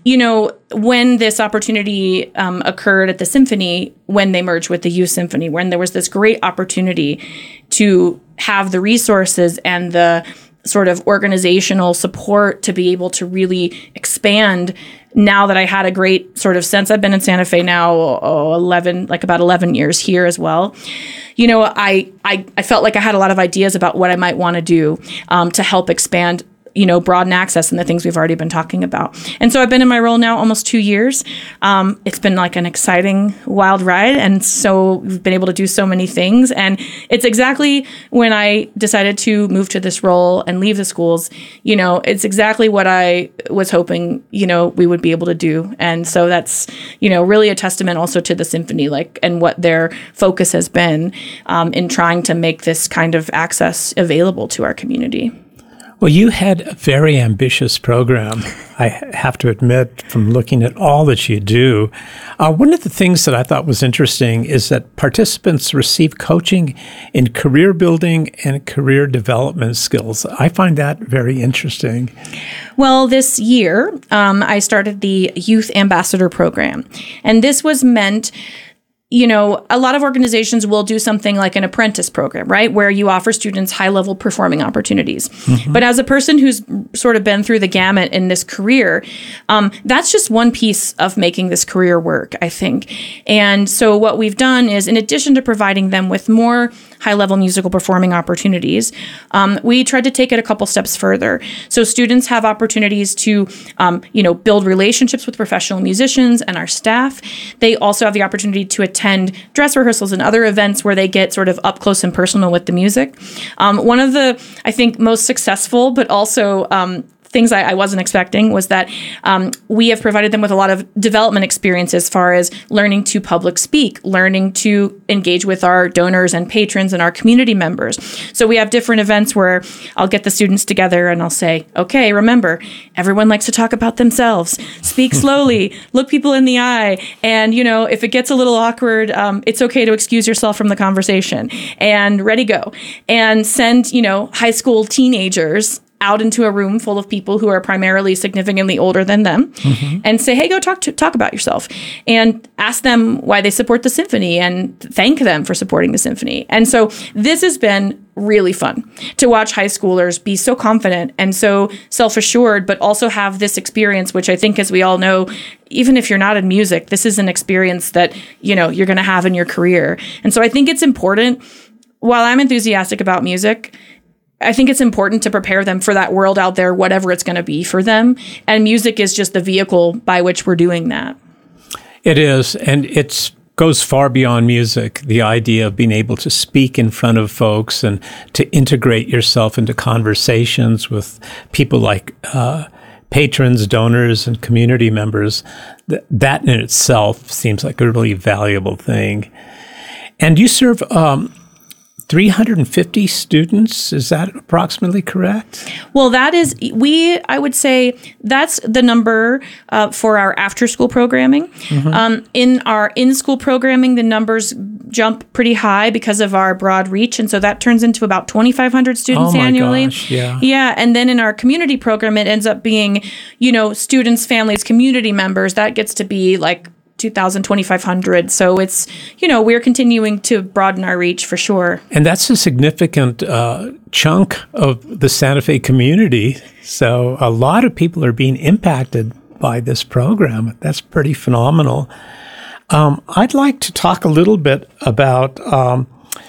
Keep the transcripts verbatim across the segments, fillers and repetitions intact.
you know, when this opportunity um, occurred at the symphony, when they merged with the youth symphony, when there was this great opportunity to have the resources and the sort of organizational support to be able to really expand. Now that I had a great sort of sense, I've been in Santa Fe now oh, eleven, like about eleven years here as well. You know, I, I, I felt like I had a lot of ideas about what I might want to do um, to help expand, you know, broaden access and the things we've already been talking about. And so I've been in my role now almost two years. Um, it's been like an exciting, wild ride. And so we've been able to do so many things. And it's exactly when I decided to move to this role and leave the schools, you know, it's exactly what I was hoping, you know, we would be able to do. And so that's, you know, really a testament also to the symphony, like, and what their focus has been um, in trying to make this kind of access available to our community. Well, you had a very ambitious program, I have to admit, from looking at all that you do. Uh, one of the things that I thought was interesting is that participants receive coaching in career building and career development skills. I find that very interesting. Well, this year, um, I started the Youth Ambassador Program, and this was meant you know, a lot of organizations will do something like an apprentice program, right? Where you offer students high-level performing opportunities. Mm-hmm. But as a person who's sort of been through the gamut in this career, um, that's just one piece of making this career work, I think. And so what we've done is, in addition to providing them with more high-level musical performing opportunities, um, we tried to take it a couple steps further. So students have opportunities to, um, you know, build relationships with professional musicians and our staff. They also have the opportunity to attend dress rehearsals and other events where they get sort of up close and personal with the music. Um, one of the, I think, most successful, but also um, things I, I wasn't expecting was that um, we have provided them with a lot of development experience as far as learning to public speak, learning to engage with our donors and patrons and our community members. So we have different events where I'll get the students together and I'll say, okay, remember, everyone likes to talk about themselves. Speak slowly, look people in the eye. And, you know, if it gets a little awkward, um, it's okay to excuse yourself from the conversation and ready, go. And send, you know, high school teenagers out into a room full of people who are primarily significantly older than them, mm-hmm. and say, hey, go talk to talk about yourself, and ask them why they support the symphony and thank them for supporting the symphony. And so this has been really fun to watch high schoolers be so confident and so self-assured, but also have this experience, which I think, as we all know, even if you're not in music, this is an experience that, you know, you're going to have in your career. And so I think it's important, while I'm enthusiastic about music, I think it's important to prepare them for that world out there, whatever it's going to be for them. And music is just the vehicle by which we're doing that. It is. And it goes far beyond music, the idea of being able to speak in front of folks and to integrate yourself into conversations with people like uh, patrons, donors, and community members. Th- that in itself seems like a really valuable thing. And you serve Um, three hundred fifty students, is that approximately correct? Well, that is, we, I would say that's the number uh, for our after-school programming. Mm-hmm. Um, in our in-school programming, the numbers jump pretty high because of our broad reach, and so that turns into about twenty-five hundred students oh my annually. Gosh, yeah. Yeah, and then in our community program, it ends up being, you know, students, families, community members. That gets to be like two thousand, twenty-five hundred. So it's, you know, we're continuing to broaden our reach for sure. And that's a significant uh, chunk of the Santa Fe community. So a lot of people are being impacted by this program. That's pretty phenomenal. Um, I'd like to talk a little bit about um,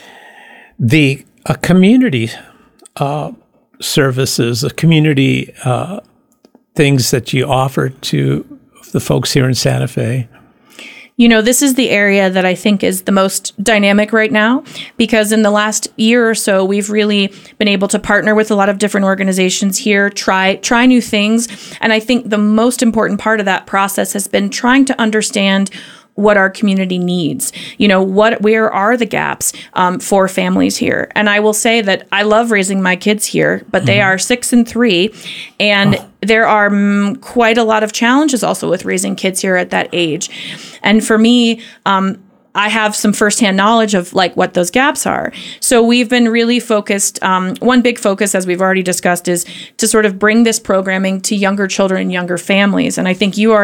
the uh, community uh, services, the community uh, things that you offer to the folks here in Santa Fe. You know, this is the area that I think is the most dynamic right now, because in the last year or so, we've really been able to partner with a lot of different organizations here, try try new things. And I think the most important part of that process has been trying to understand what our community needs. You know, what, where are the gaps um, for families here? And I will say that I love raising my kids here, but mm-hmm. they are six and three, and oh. there are mm, quite a lot of challenges also with raising kids here at that age. And for me, um, I have some firsthand knowledge of like what those gaps are. So we've been really focused. Um, one big focus, as we've already discussed, is to sort of bring this programming to younger children and younger families. And I think you are